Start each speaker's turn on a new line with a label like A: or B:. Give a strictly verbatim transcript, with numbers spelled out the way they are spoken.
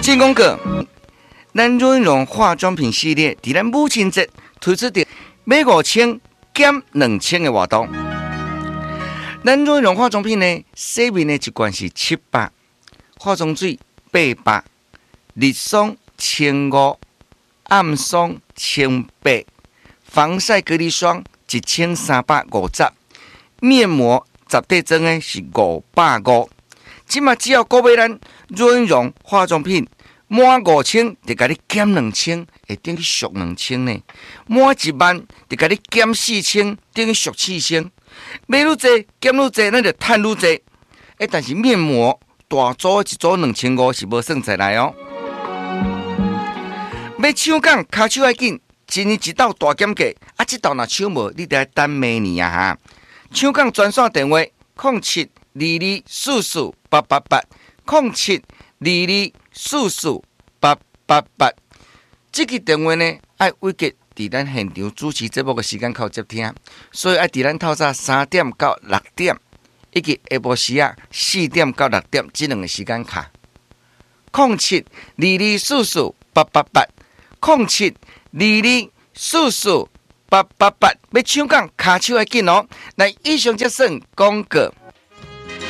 A: 进广告，咱润荣化妆品系列伫咱母亲节推出的买五千减两千的活动。咱润荣化妆品呢，洗面的一罐是七百，化妆水八百，日霜千五，暗霜千八，防晒隔离霜一千三百五十，面膜十块装的是五百五。即马只要购买咱润荣化妆品满五千，就甲你减两千，会等于俗两千呢。满一万就甲你减四千，等于俗四千。买愈济减愈济，咱就赚愈济。诶，但是面膜大组一组两千五是无算出来哦。要抢讲骹手要紧，一年一道大减价，啊，这道若抢无，你得等明年啊哈。抢讲专线电话：零七二二四四八八八，零七二二四四八八八。这个电话呢，爱委结伫咱现场主持节目的时间靠接听，所以爱伫咱透早三点到六点，以及下晡时啊四点到六点这两个时间卡。零七二二四四八八八，零七二二四四八八八，要抢讲卡手要紧哦。来，以上即算广告。